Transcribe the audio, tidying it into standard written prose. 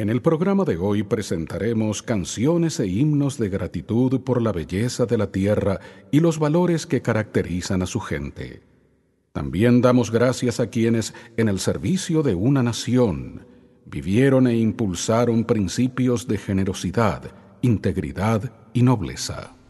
En el programa de hoy presentaremos canciones e himnos de gratitud por la belleza de la tierra y los valores que caracterizan a su gente. También damos gracias a quienes, en el servicio de una nación, vivieron e impulsaron principios de generosidad, integridad y nobleza.